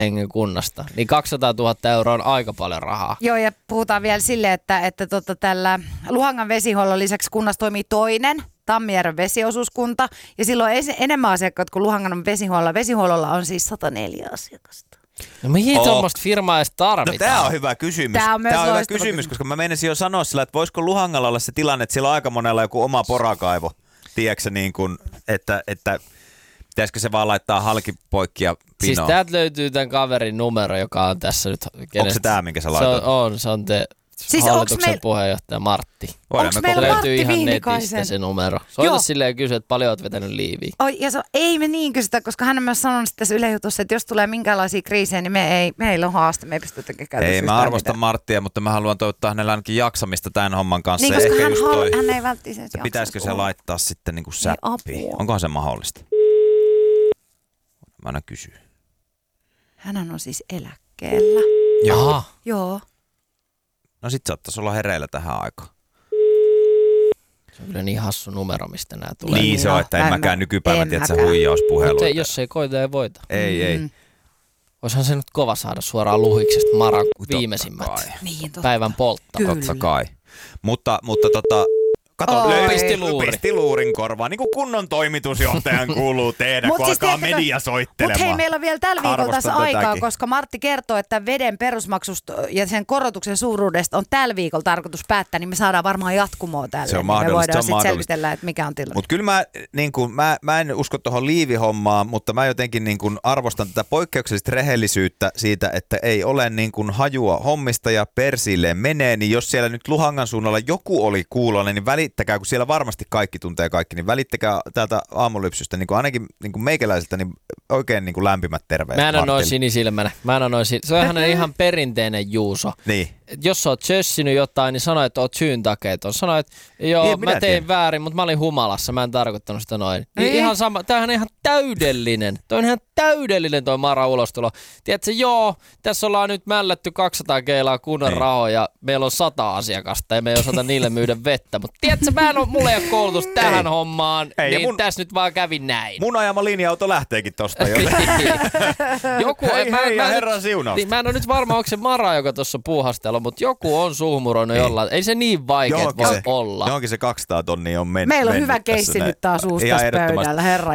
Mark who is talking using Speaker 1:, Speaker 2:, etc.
Speaker 1: hengen kunnasta, niin 200 000 euroa on aika paljon rahaa.
Speaker 2: Joo, ja puhutaan vielä silleen, että tällä Luhangan vesihuollon lisäksi kunnassa toimii toinen Tammijärven vesiosuuskunta, ja silloin enemmän asiakkaita kuin Luhangan vesihuollolla. Vesihuollolla on siis 104 asiakasta.
Speaker 1: No mihin tuommoista firmaa edes tarvitaan?
Speaker 3: No tää on hyvä kysymys.
Speaker 2: Tää on hyvä
Speaker 3: kysymys, koska mä meinasin jo sanoa sillä, että voisiko Luhangalla olla se tilanne, että siellä on aika monella joku oma porakaivo. Tiedätkö niin kuin, että pitäisikö se vaan laittaa halki poikki ja pinoon?
Speaker 1: Siis täältä löytyy tämän kaverin numero, joka on tässä nyt.
Speaker 3: Onko se tää, minkä sä laitat?
Speaker 1: Se on
Speaker 2: siis
Speaker 1: hallituksen puheenjohtaja Martti.
Speaker 2: Onko meillä
Speaker 1: löytyy
Speaker 2: Martti
Speaker 1: ihan
Speaker 2: Vihnikaisen
Speaker 1: netistä se numero. Soita silleen ja kysy, että paljon oot vetänyt liiviä.
Speaker 2: Ei me niin kysytä, koska hän on myös sanonut tässä Yle Jutussa, että jos tulee minkälaisia kriisejä, niin meillä on haaste, me ei pystytä käydä.
Speaker 3: Ei, mä arvostan Marttia, mutta mä haluan toivottaa hänelle ainakin jaksamista tämän homman kanssa.
Speaker 2: Niin, koska hän ei välttämättä jaksa.
Speaker 3: Pitäisikö se laittaa sitten niin kuin säppiin? Onkohan se mahdollista? Mä aina kysyn.
Speaker 2: Hän on siis eläkkeellä. Joo.
Speaker 3: No sit saattaisi olla hereillä tähän aikaan.
Speaker 1: Se on kyllä niin hassu numero, mistä nämä tulee.
Speaker 3: Niin se on, että en mäkään nykypäivän tiedä, että se huijauspuhelu.
Speaker 1: Mutta jos ei koita, ei voita.
Speaker 3: Ei.
Speaker 1: Olisihan se nyt kova saada suoraan Luhiksesta Maran viimeisimmät päivän polttaa.
Speaker 3: Totta kai. Mutta kato, pisti luurin korvaan, niin kuin kunnon toimitusjohtajan kuuluu tehdä, kun siis alkaa media soittelemaan.
Speaker 2: Mutta hei, meillä on vielä tällä viikolla tässä aikaa, koska Martti kertoo, että veden perusmaksusta ja sen korotuksen suuruudesta on tällä viikolla tarkoitus päättää, niin me saadaan varmaan jatkumoa tälle.
Speaker 3: Se on
Speaker 2: mahdollista. Me voidaan
Speaker 3: sitten
Speaker 2: selvitellä, että mikä on tilanne.
Speaker 3: Mutta kyllä mä en usko tuohon liivihommaan, mutta mä jotenkin niin kuin arvostan tätä poikkeuksellista rehellisyyttä siitä, että ei ole niin kuin hajua hommista ja persilleen menee, niin jos siellä nyt Luhangan suunnalla joku oli kuulonen, niin välittäkää, kun siellä varmasti kaikki tuntee kaikki, niin välittäkää täältä aamulypsystä, niin kuin ainakin niin kuin meikäläiseltä, niin oikein niin kuin lämpimät terveiset.
Speaker 1: Mä en ole noin sinisilmänä. Se on ihan perinteinen Juuso.
Speaker 3: Niin.
Speaker 1: Jos sä oot sössinyt jotain, niin sano, että oot syyn takeeton. Sano, että joo, niin, mä tein väärin, mutta mä olin humalassa. Mä en tarkoittanut sitä noin. Niin. Ihan sama. Tää on ihan täydellinen. Toi on ihan täydellinen toi Mara ulostulo. Tiedätkö, joo, tässä ollaan nyt mällätty 200 keilaa kunnan rahoja. Meillä on 100 asiakasta ja me ei osata niille myydä vettä. Mutta tiedätkö, mulla ei ole koulutus tähän hommaan. Niin tässä nyt vaan kävi näin.
Speaker 3: Mun ajama linja-auto lähteekin tosta jo.
Speaker 1: Joku,
Speaker 3: herran siunaus.
Speaker 1: Niin, mä en ole nyt varma, onko se Mara, joka tuossa puuhastella, mutta joku on suhmuroinut jollain. Ei se niin vaikea voi olla.
Speaker 3: Johonkin se 200 tonnia on mennyt.
Speaker 2: Meillä on hyvä keissi nyt taas uusi tässä pöydällä, herra.